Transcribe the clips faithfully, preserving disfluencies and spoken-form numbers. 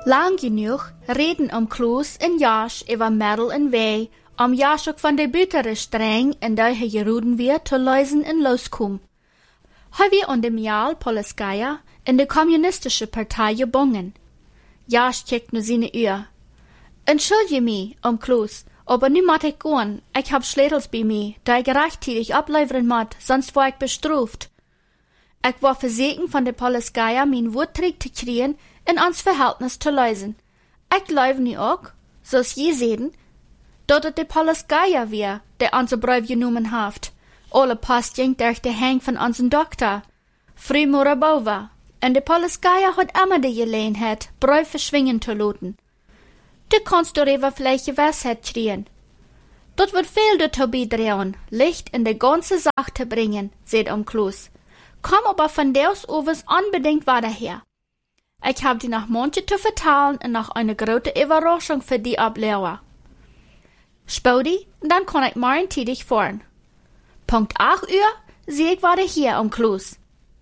Lang genug reden om Kloos en Jasch über Mädel en Weh, om Jasch ook van de butere streng en die hij geroeden weer te lezen en loskom. Hij weer on dem Jahr Polskaya in de kommunistische Partei gebongen. Jasch kijkt nu seine Uhr. Entschuldige mich, om Kloos, aber nu moet ik gaan. Ik heb sleutels bij mij, die ik rechtzeitig ableveren moet, sonst word ik bestraft. Ik wou verzekeren van de Polskaya mijn woord terug te krijgen en ons verhältnis te lezen. Ik geloof nu ook, zoals je zeggen, dat het de Polskaya weer, die onze brief genomen heeft. Alle post ging durch de hang van onze dokter, Fru Morabova, en de Polskaya had immer de gelegenheid, brief verschwingen te laten. Du kannst darüber vielleicht Gewissheit kriegen. Dat wird viel dazu beitragen, Licht in die ganze Sache zu bringen, sagt om Kloos. Komm aber von Deus overs unbedingt weiter her. Ich hab dir noch manche zu vertellen und noch eine große Überraschung für die Ableger. Spau die, dann kann ich morgen tätig fahren. Punkt acht Uhr, sehe ich weiter hier om Kloos.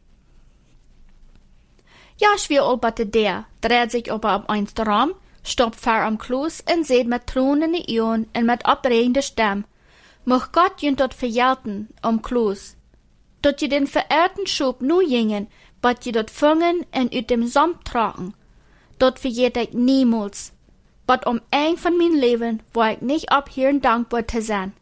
Ja, schwer alberte der, dreht sich aber ab eins Raum, stoppt vor am Kloos en seht met tronen in die Ohren en met opregende Stem. Mocht Gott jent dort verjelten, om Kloos. Dat je den verehrten Schub nu jingen, wat je dort vungen en uit dem Samt tragen. Dat vergeet ik niemals. Wat om een van mijn leven, waar ik niet op hier dankbaar te zijn.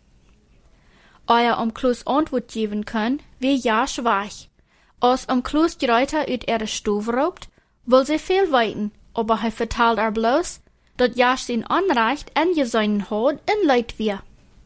Euer om Kloos antwoord geven kan, wie ja schwach. Als om Kloos die Reuter uit ihre Stube raubt, will sie viel weiten, aber hij vertelt er bloß, dat Jasch sein Anrecht en geseinen hat en leid wir.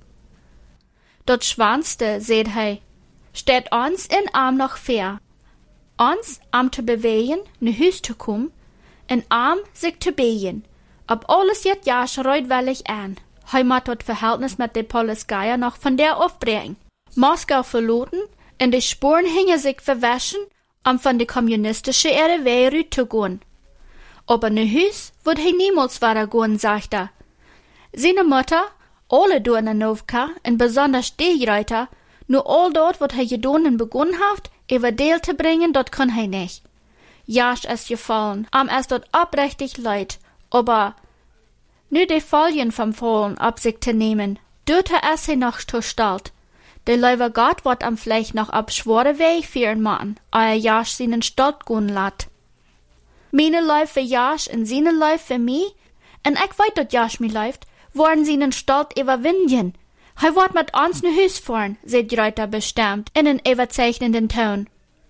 Dat Schwanste, seht hij, steht ons in arm noch fair. Ons am te bewegen, ne huis te kom, en arm sich te begen. Ob alles jet Jasch reutwellig an. Hij moet dat verhältnis met de Polskaya noch von der aufbrengen. Moskau verloten, en de Spuren hingen sich verwaschen, um von de kommunistische Erde weiter zu gehen. Aber ne Hüs wird hij niemals weitergehen, sagt er. Seine Mutter, alle Dornanovka, en besonders die Reiter, nur all dort, wat hij gedonen begonnen heeft, über Deel te bringen, dat kann hij nicht. Jasch ist gefallen, am es dort oprechtig leid, aber nu de Folien vom Fallen ab sich zu nehmen, dort er es hij noch zu stalt. De Leiber Gott wird am vielleicht noch ab schwere Weg führen machen, euer Jasch seinen Stalt gehen lat. Meine Leif für Jasch en seine Leif für mich, en ik weet dat Jasch mi leift, worden seinen Stalt überwinden. Hij wordt met ons naar huis fahren, sagt die Reuter bestimmt, in een überzeichnenden Ton.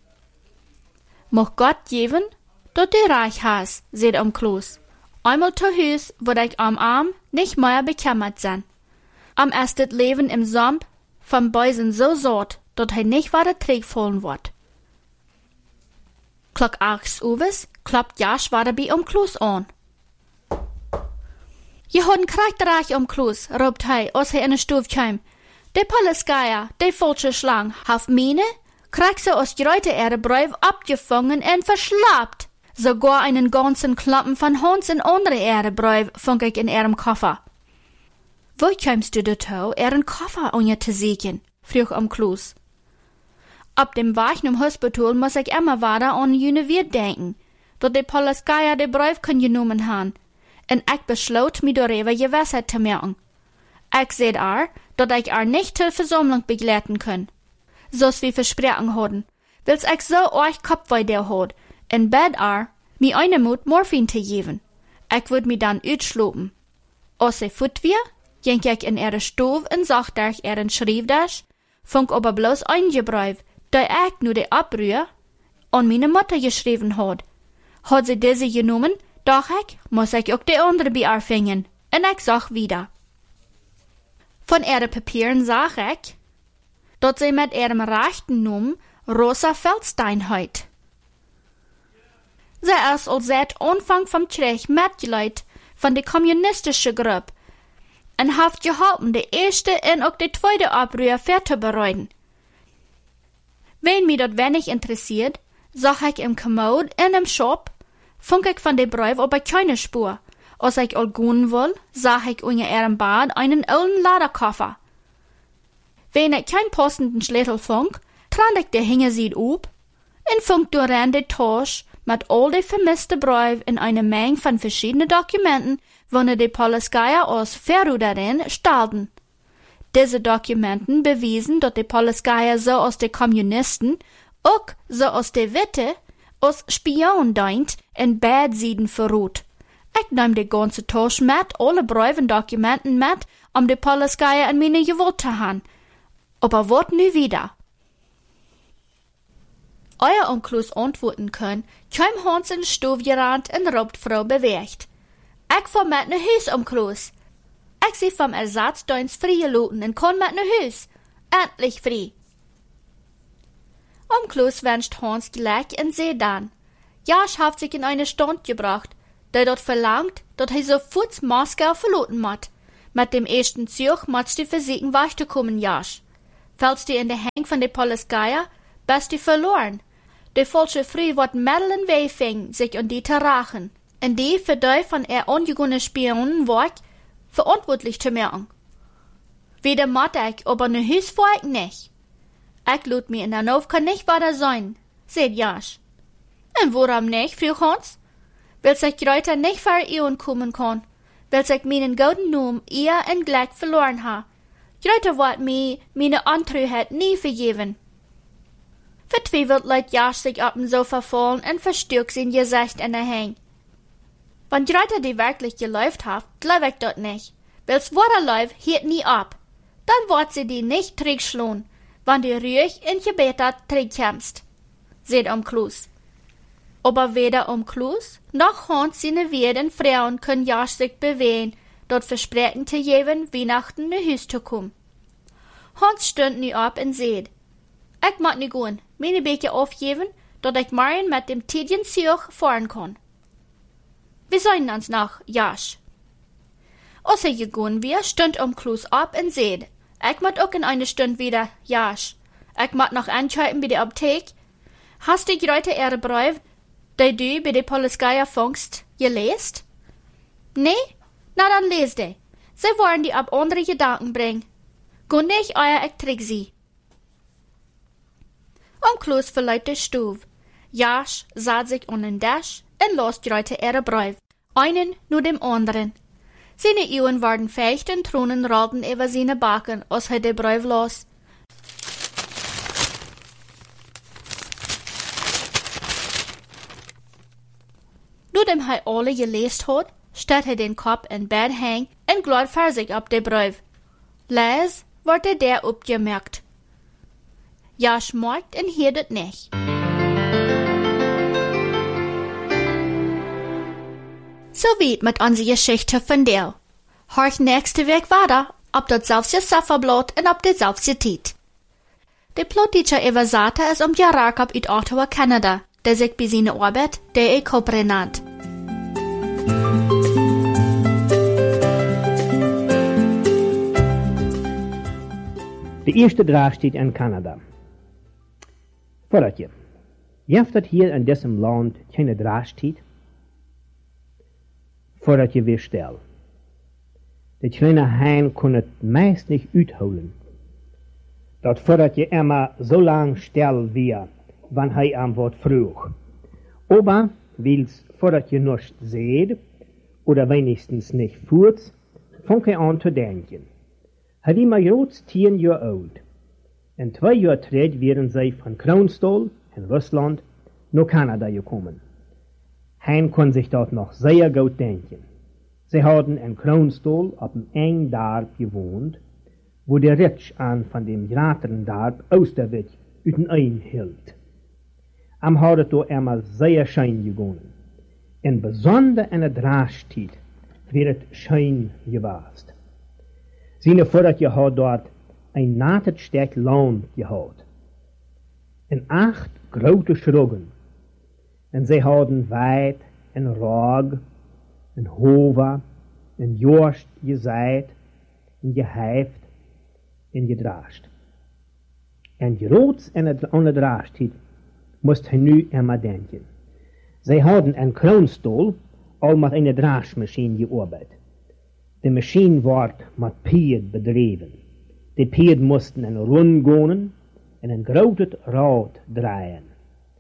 Mocht Gott geben, dat du reich hast, sagt om Kloos. Einmal zu Hus, wo ich am Arm nicht mehr bekümmert sein. Am erstet Leben im Samp vom Beusen so sort, dat hij nicht weiter trägfallen wird. Klock acht Uwes klappt Jasch weiter bei om Kloos an. Je hadden krachtig om Kloos, roept hij als hij in de stoef kwam. De Polskaya, de falsche Schlang, haf mine, krijgt ze als grote Erdebrief abgefangen en verslaapt. Sogar einen ganzen Klappen von Hans en andere Erdebrief funk ik in ihrem Koffer. Wo kommst du dazu, ihren Koffer an je te zieken? Vroeg om Kloos. Ab dem Weg zum Hospital muss ich immer weiter an jene Wirt denken, dat de Polskaya de Brief kan genomen han. En ik besloot me darüber Gewissheit te machen. Ik zei er, dat ik er nicht zur Versammlung begleiten kann. So's wie versprochen hadden, wils ik so euch Kopfweh der had, en bed er, mi eine Mut Morphin te geben. Ik would me dan uitslopen. Als ze voet weer, ging ik in ihre Stove en zag daar ihren Schriftdash, funk aber bloß ein Brief, der ik nu de Abrühr an meine Mutter geschrieben had. Had sie diese genommen, doch ich muss ich auch die andere bei ihr fingen, en ich sag wieder. Von ihre Papieren sag ich, dat sie mit ihrem rechten Namen Rosa Feldstein heut. Sie ist als seit Anfang vom Krieg Mitglied von der kommunistischen Gruppe en hat geholfen, die erste en auch die zweite Abrühr vorzubereiten. Wenn mich das wenig interessiert, sag ich im Kommode in im Shop, funk ich von de Brief aber keine Spur. Als ich all gehen will, sah ich unter ihrem Bad einen alten Laderkoffer. Wenn ich keinen passenden Schlüssel funk, tran ich de Hingeseed up, en funk doran de Tasche mit all die vermisste Briefe in eine Menge von verschiedenen Dokumenten, wanneer die Polizeier aus Verruderin stahlten. Diese Dokumenten bewiesen, dass die Polizeier so aus den Kommunisten, auch so aus der Witte, als Spion deint in Badziden verruht. Ich nehm die ganze Tasche mit, alle Briefe und Dokumenten mit, um die Polizeier an meine Gewalt zu haben. Aber wat nu wieder? Euer Onklus antworten können, kein Hans in den Stuf gerannt und robt Frau bewegt. Ich fahr mit ne Hus, Onklus. Ich sie vom Ersatzdienst freigelassen und kann mit ne Hus. Endlich frei. Onklus wünscht Hans gleich und seh dann. Jasch hat sich in eine Stunde gebracht, der dort verlangt, dass er sofort Moskau verlassen muss. Mit dem ersten Zug muss die Versiegen weiterkommen, Jasch. Fällst du in die Hänge von der Polizeier, bist du verloren. Die falsche Frau wird Madeleine wehfing, sich an die zu rachen. Und die für die von ihr ungegangenen Spionen war, verantwortlich zu machen. Wieder matt ich, aber ne Hus vor ich nicht. Ich lud mir in der Novka nicht weiter sein, seht Jasch. Und warum nicht, frug Hans? Weil sich Greuter nicht vor Ehren kommen kann, weil sich meinen guten Namen ihr und gleich verloren ha. Greuter wird mir meine Antreuheit nie vergeben. Vertwiebelt lädt Jasch sich auf dem Sofa fallen und verstärkt sein Gesicht in der Hänge. Wenn Greuter die wirklich geläuft hat, glaub ich dort nicht. Weil's wahre Läuf hielt nie ab. Dann wird sie die nicht zurückschlagen, wenn du ruhig in Gebet zurückkommst, seht Onklus. Aber weder Onklus noch Hans seine Wirten Frauen können Jasch sich bewegen, dort versprechen zu geben, Weihnachten nach Hus zu kommen. Hans stund nu ab und seht, ich mag nicht gehen, meine Becher aufgeben, dass ich morgen mit dem Tidien Zug fahren kann. Wir sehen uns noch, Jasch. Als er gegangen wir, stund Onklus ab und seht, ich mag auch in eine Stunde wieder, Jasch. Ich mag noch anschalten bei der Apotheke. Hast du gerade ihre Brief, die du bei der Polizei fangst, gelesen? Nee? Na dann les die. Sie wollen die ab andere Gedanken bringen. Gun nicht euer ich trick sie. Onklus verleiht die Stube. Jasch sah sich an den Tisch und las gerade ihre Brief. Einen nur dem anderen. Seine Augen waren feucht und Tränen rollten über seine Backen, als er den Brief las. Nachdem er alle gelesen hat, stellt er den Kopf in Bett hängen und glaubt für sich ab den Brief. Les, wurde der abgemerkt. Jasch merkt und hört nicht. So weit mit unserer Geschichte von der. Horch nächste Weg weiter, ob das selbst Safferblatt und ob das selbst Tit. Der Plotteacher Eversata ist um Jarakab uit Ottawa, Kanada, der sich bei seiner Arbeit der E-Kopre nannt. De eerste draagstiet in Kanada. Voordat je. Je hebt dat hier in diesem land geen draagstiet. Voordat je weer stel. De kleine hein kon het meist niet uithouden. Dat voordat je Emma zo lang stel weer, wanneer hij aan wordt vroeg. Aber, wils voordat je nichts seht, oder wenigstens nicht voert, fang hij aan te denken. Hij die maar groot tien jaar oud. En twee jaar terug waren zij van Kroonstol in Rusland naar Kanada gekommen. Hein kon sich dort noch sehr gut denken. Sie hadden in Kroonstol op een eng dorp gewohnt, wo der Ritsch an von dem grateren dorp Oosterwit uitenein hield. Am hadden door eenmaal sehr schön gegangen. En besonder in de draagstiet werd het schön gewast. Seine Vordertje had dort ein natet sterk land gehad. En acht grote schruggen. En zij hadden weit en rog, en hova, en jorst gezaaid, en gehijft, en gedraascht. En groots en het onder draagstiet moest hij nu eenmaal denken. Zij hadden een kroonstol al met een draagmachine gearbeitet. De machine wordt met pied bedreven. De pied moesten een rond gaan en een groot rad draaien.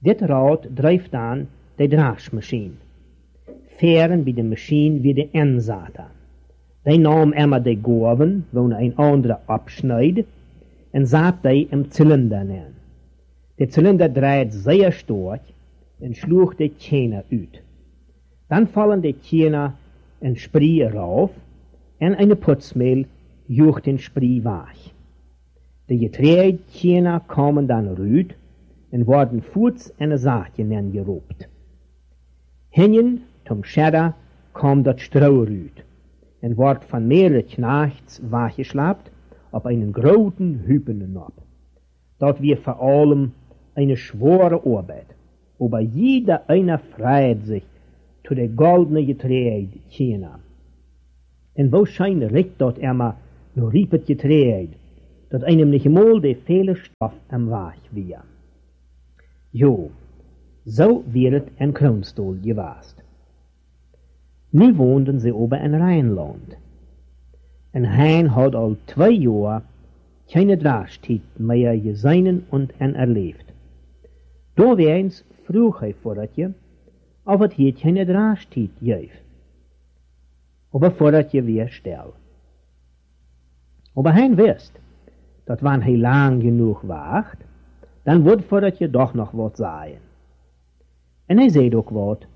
Dit rad drijft aan de draagmachine. Veren bij de machine wie de inzaten. Die nam immer de gorven, wo een andere abschneidt, en zat die im Zylinder neer. De Zylinder draait zeer sterk en sloeg de tjener uit. Dan vallen de tjener een spree rauf en een putzmeel joegt den spree weg. De getreide tjener komen dan eruit en worden voets en een zaadje neergeroept. Hinnen, tom Schedder, komt dat strouw uit en wordt van mehrere knachts weggeslapt op einen großen Hüpenen ab. Dat wir vor allem eine schwere Arbeit, aber jeder einer freut sich zu der goldene Getreide tjener. En wahrscheinlich riecht dort immer nur riepet Getreide, dat einem nicht mal der Fehlerstoff am Weg wir. Jo, so wird ein Kronstuhl gewast. Nu woonden sie ober in Rheinland. En hij had al twee jaar keine Dragstiet mehr gesehen und en erlebt. Da eens vroeg hij voordatje of het hier keine Dragstiet geeft. Aber voordatje weer stil. Aber hij wist dat wanneer hij lang genoeg wacht, dan wordt voordatje doch nog wat zeggen. En hij zei ook wat.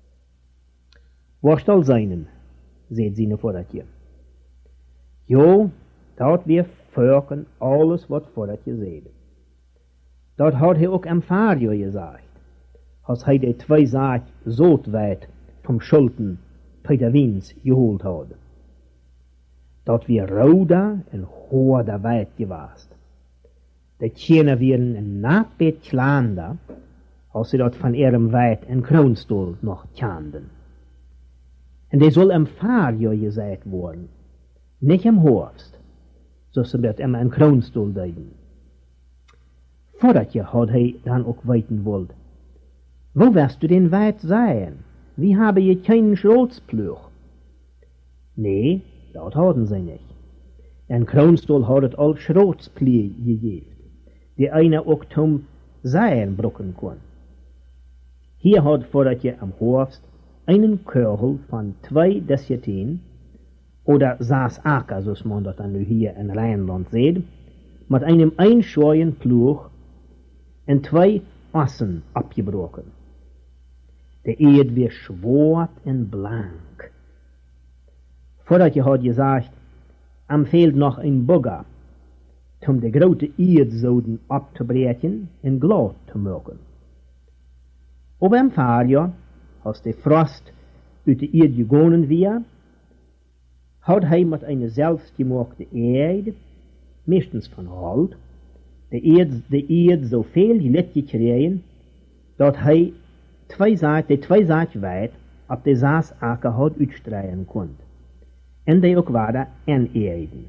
Worst al zijnen, zei zijn voordatje. Jo, dat weer volken alles wat voordat je zeide. Dat had hij ook am Vario gezegd, als hij de twee zaak zoot wijd vom Schulten Peter Wiens geholt had. Dat weer roder en hoorder wijd gewaast. De tjener wieren een naadbeet klander, als ze dat van ihrem wijd en kroonstoel nog tjanden. En die zal am Vario gezegd worden, nicht im Horst, so ze dat immer een kroonstoel deiden. Voordat je had hij dan ook weten wollt. Wo wirst du denn weit sein? Wie habe je keinen Schrootspluch? Nee, dat hadden sie nicht. Een kroonstoel had het al Schrootsplie gegeven, die einer ook zum Seien brucken kon. Hier had voordat je am Horst einen Körhel von zwei Desetin, oder saß Acker, so man das dann hier in Rheinland sieht, mit einem einscheuren Pluch und zwei Assen abgebrochen. Der Erd wird schwarz und blank. Vordat je had gesagt, am fehlt noch ein Bugger, um die große Erdsoden abzubrechen und glatt zu machen. Aber im Fahrjahr, als der Frost uit de Erd gegonnen wir, had hij met een zelfgemaakte eed, meestens van hout, de eed, de eed zoveel gelid gekregen, dat hij twee zaad, de twee zaad wijd op de zaasaker had uitstrijden kon. En die ook waren en eeden.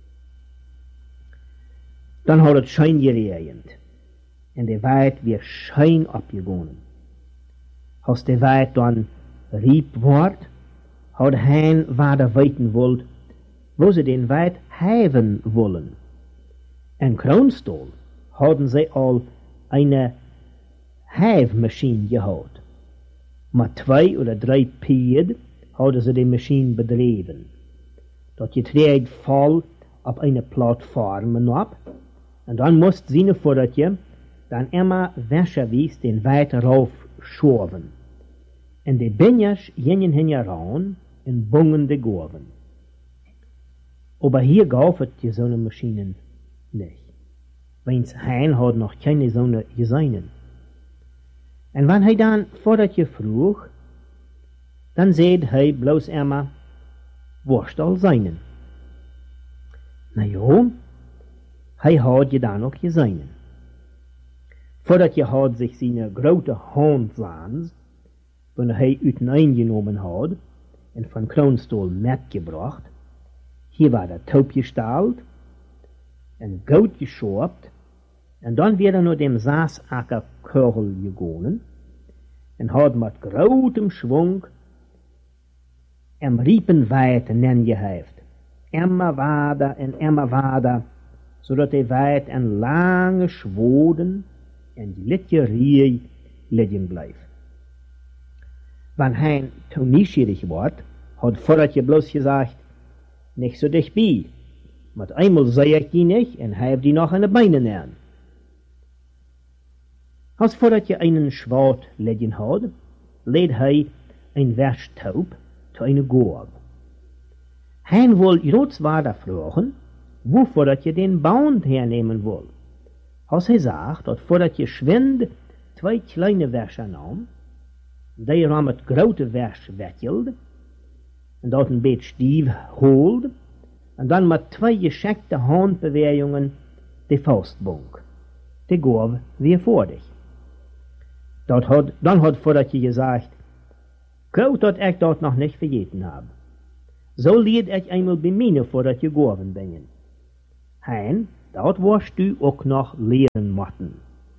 Dan had het schijn geregend, en de wijd weer schijn opgegonnen. Als de wijd dan riep wordt, had hij waar weten wollt, wo ze den Weit heven wollen. En Kroonstoel hadden zij al eine Heifmaschine gehad. Met twee oder drei Pied hadden ze de machine bedreven. Dat je treed vol op eine Plattform op, en dan moest zien voordat je dan immer wäscherwies den Weit rauf schoven. En de benjers gingen hen heran en bungen de Gorven. Aber hier gab es die so eine Maschinen nicht. Weins Hein hat noch keine so eine gesehen. Und wenn er dann vordat je vroeg, dann seht er bloß immer, worst al seinen. Na jo, er hat je dann auch gesehen. Vordat je hat sich seine große Hand sahen, wenn er uiteingenommen hat, en van Kroonstoel metgebracht. Hier war der Taub gestalt, en Goat geschobt, en dan weer er nur dem Saasacker Körl gegonen, en had met grotem Schwung em Riepen weit nengeheft. Immer wader en immer wader, zodat hij weit en lange schwoden en die litje rie liggen bleef. Wann hij toen nieuwsgierig wordt, had voordat je bloos gezegd, nicht so dichtbij. Maar eenmaal zei ik die niet en hij heeft die nog aan de benen nemen. Als voordat je einen schwaard liggen had, leed hij een versttaub te een goor. Hij wil Joodswaarder vragen, wovor dat je den Band hernemen wil. Als hij zegt dat voordat je schwind twee kleine versen nam, die ram het grote vers wetjelde, en dat een beetje stief holde, en dan met twee geschikte handbewegingen de vastbonk. De gav weer voor dich. Dat had, dan had voordat je gezegd, koud dat ik dat nog niet vergeten heb. Zo leed ik eenmaal bij mij voordat je gaven ben. Hein, dat was u ook nog leren moeten.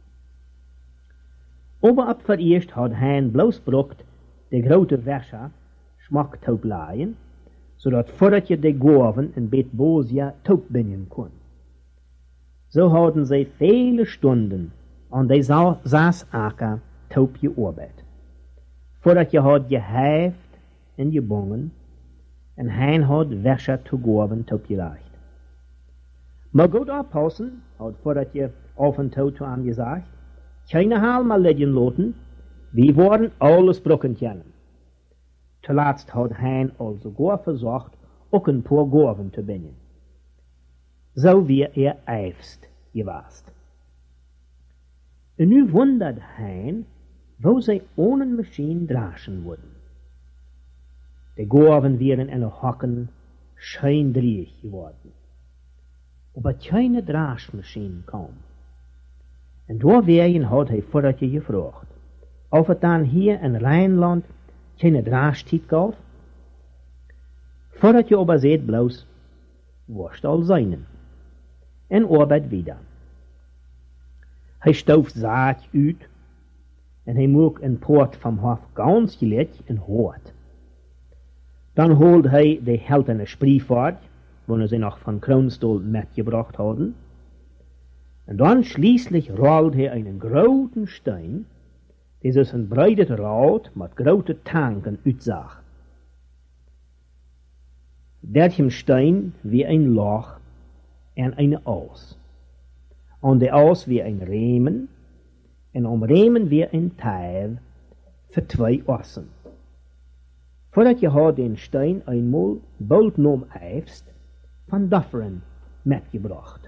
Aber ab vereerst had Hein bloosbrukt de grote versa smak taub laaien, zodat voordat je de gaven een beetje boosja taub binnen kon. Zo hadden zij vele stunden aan de zaasaker taub gearbeitet. Voordat je had gehijft en gebongen, en Hein had versa te gaven taub gelegd. Maar goed oppassen, had voordat je af en toe zu hem gezegd, keine haal mal liggen laten, wir worden alles brokken kennen. Zuletzt had Hein also gar versucht, ook een paar gaven te brengen. So wie er eifst gewast. En nu wundert Hein, wo zij ohne Maschine draschen worden. De gaven wären in de Hocken scheindrieig geworden. Aber keine Draschmaschine kam. En door wegen had hij voordat je gevraagd, of het dan hier in Rijnland geen draagstiet gaf. Voordat je aber zeet bloos, worst al zijnen. En arbeid wieder. Hij stooft zaad uit, en hij moek een poort van hof ganz gelet en hoort. Dan holt hij de heldene spriefvaart, wanneer ze nog van Kroonstol metgebracht hadden. En dan schließlich rollt er einen großen Stein, der aus ein breites Rad mit großen Tanken utzag. Derchem Stein wie ein Loch en eine Aus. An der Aus wie ein Riemen, en am Riemen wie ein Teil für zwei Ossen. Voordat je had den Stein einmal bald nom eifst, van Dufferen metgebracht.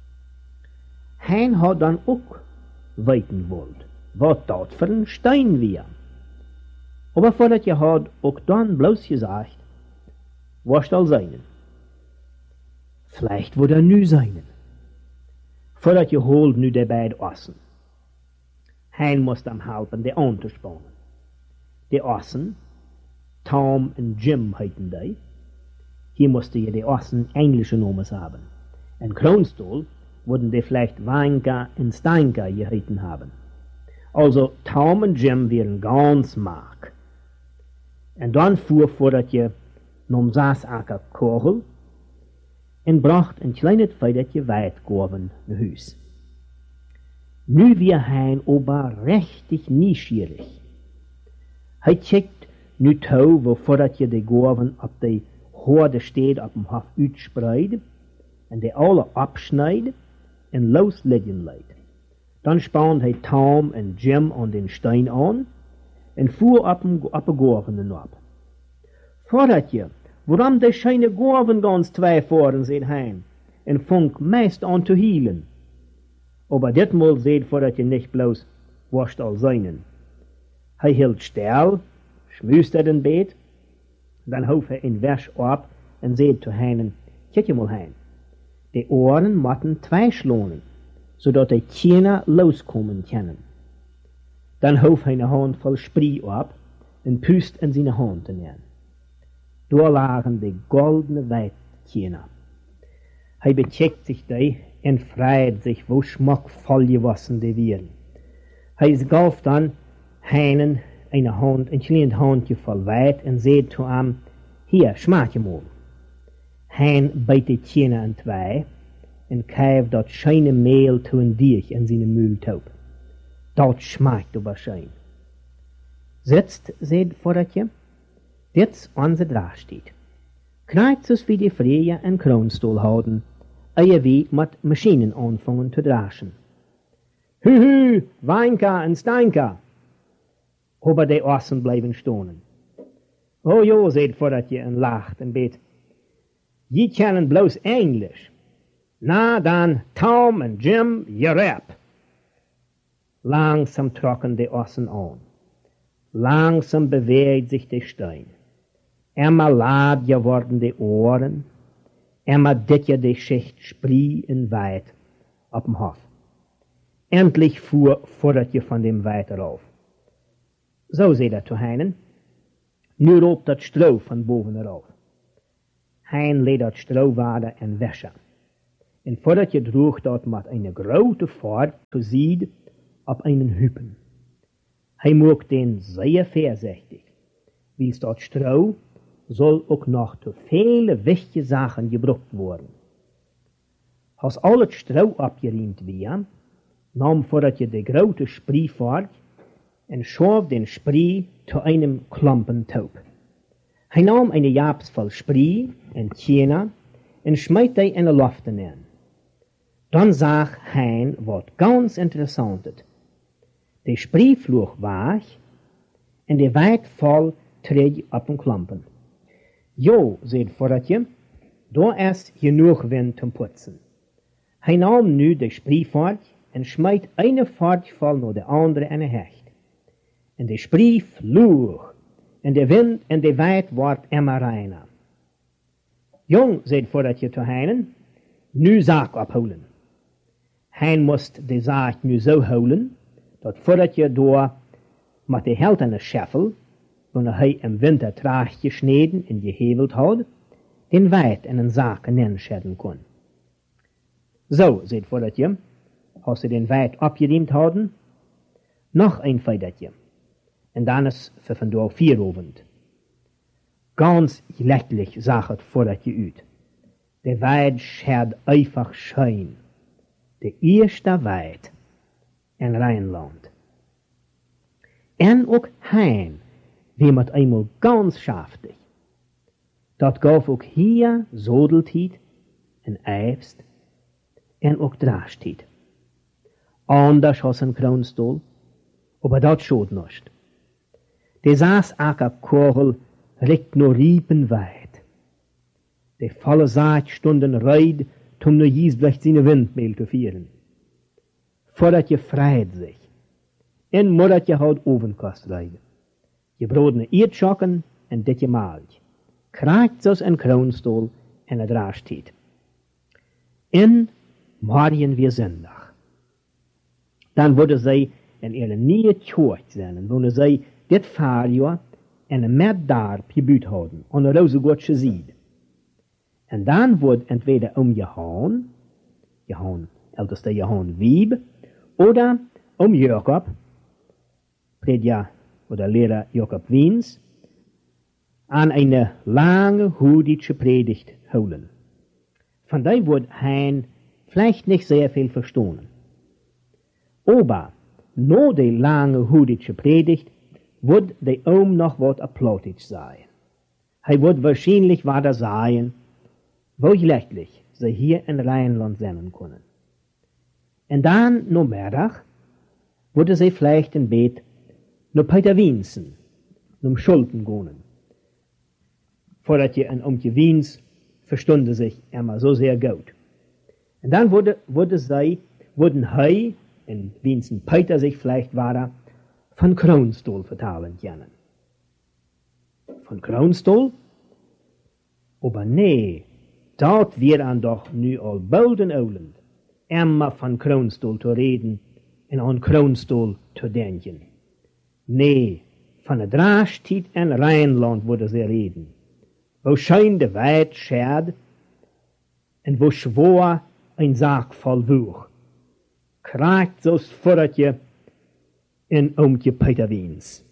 Hein had dan ook weten wollt, wat dat voor een stein weer. Aber voordat je had ook dan bloos gezegd, was al zijnen. Vielleicht wordt er nu zijnen. Voordat je holt nu de beide ossen. Hein moest hem helpen de aan te spannen. De ossen, Tom en Jim heeten die. Hier moest je de ossen englische nomen hebben. En Kroonstol würden die vielleicht Weinka und Steinka geheißen haben. Also Tom und Jim wären ganz mag. Und dann fuhr vordat je nom Saasaker Korrel und bracht ein kleines Feidertje Weitgorben nach Hus. Nu wir Hein ober richtig nieschierig. Hij checkt nu toe, wo vordat je de Gorben op de Horde steht op dem Hof uitspreid en de alle abschneid en los liggen leidt. Dan spant hij Tom en Jim aan den Stein aan en voer op de Gorven op. Voordat je, waarom de scheine Gorven ganz twee voren, zegt Hein, en funk meest aan te hielen. Aber ditmal seht voordat je nicht bloß wascht al seinen. Hij hield stil, schmust er den beet, dan hoef hij een vers op en zei te Heinen, kijk je mal Hein, de oren moeten twee slonen, zodat hij keiner loskomen kunnen. Dan hoef hij een handvol sprie op en pust in zijn hand te nemen. Daar lagen de goldene Weidkiener. Hij becheckt zich die en freut sich, wo schmackvoll gewassen die wären. Hij gaf dan Heinen eine Hand, ein kleines Handje voll Weid und sagt zu ihm, hier, schmack je mal. Hein beit die Tjener in zwei und kauft dat scheine Mehl zu ein Diech in seine Mühltaub. dat schmeckt aber schön. Sitzt, seht vordertje, dit onze draag steht. Krijgt es wie die Freie einen Kronstuhl houden, ehe wie mit Maschinen anfangen zu draschen. Hü hü, Weinka en Steinka. Aber die Ossen bleiben stonen. Oh jo, seht vordertje en lacht en bet. Je kennen bloß Englisch. Na dan, Tom en Jim, je rap. Langsam trocken die Ossen an. Langsam bewegt sich der Stein. Einmal lad geworden die Ohren, einmal dicker die Schicht Spree in Weit auf dem Hof. Endlich fuhr Vordertje von dem Weit rauf. So seht er zu Heinen. Nu robt dat Stroh von boven rauf. Hein lädt dat Strohwader en Wäsche. En Vordertje droeg dort mit eine grote Fahrt zu Sied auf einen Hüppen. Hij mocht den sehr vorsichtig, weil dort Stroh soll auch noch zu viele wichtige Sachen gebraucht worden. Als alles Stroh abgeriemt war, nahm Vordertje de grote Spree fort und schob den Spree zu einem Klampentaub. Hij nahm eine Japs voll Spree und Tjener und schmeißt die in die Luft hinein. Dann sah Hein was ganz Interessantes. Der Spree flog weg und der Weit voll trägt auf den Klampen. Jo, seht Vordertje, da ist genug Wind zum Putzen. Hij nahm nu de Spree fort und schmeißt eine Fahrt voll nach der andere in eine Hecht. Und der Spree flog und der Wind und der Weit ward immer reiner. Jong, seht Vordertje zu Heinen, nu Saak abholen. Hein moest de Saak nu so holen, dat Vordertje door met de Held an der Scheffel, wanneer hij im Winter traag geschneden en geheveld had, den Weit in den Saak hineinschäden kon. So, seht Vordertje, als sie den Weit abgeriemt hadden, noch ein Feidertje, en dan is für van door vierovend. Ganz lättlich sah het Vordertje uit. Der Weit schert einfach schön. Der erste Weit in Rheinland. En ook Hein, wie met einmal ganz schaftig. Dat gaf ook hier Sodeltied en Eifst en ook Draagstied. Anders als een Kronstuhl, aber dat schot nicht. Der saß acker Korrel richt nur Riepen weit. Der volle Saat stunden reid, tum nur Jiesblecht seine Windmehl zu vieren. Vordertje freit sich. En moddertje hout ovenkost reiden. Je brodene Iertschokken en ditje maaltje. Kraakt zoals een kroonstoel en een draagstied. En morgen weer zondag. Dan worden zij in ihre nieuwe tjoort zijn, wanneer zij dit vaarjaar en een met daarp gebuut houden, aan de roze godsche zied. En dan wordt entweder om Johan, Johan, älteste Johan Wieb, oder um Jakob, Predja oder Lehrer Jakob Wiens, an eine lange hudische Predigt holen. Von der wird Hein vielleicht nicht sehr viel verstehen. Aber no die lange hudische Predigt wird der Oom noch wat applaudisch sein. Hij wird wahrscheinlich weiter sagen, wo schlechtlich sie hier in Rheinland senden können. Und dann, no Mittag, würde sie vielleicht ein Bett no Peter Wiensen, no Schulten gehen. Vordat je ein Omtje Wiens verstunde sich immer so sehr gut. Und dann würde, würde sie, würden hij und Wiensen Peter sich vielleicht weiter von Kronstuhl vertalen können. Von Kronstuhl? Aber nee, dort wir an doch nu al bolden Olend, immer von Kronstuhl zu reden und an Kronstuhl zu denken. Nee, von der Draagstied en Rheinland würde sie reden, wo schein de Weit scherd en wo schwor ein Sarg voll Wuch. Kraakt so's Vordertje in Oomtje Peter Wiens.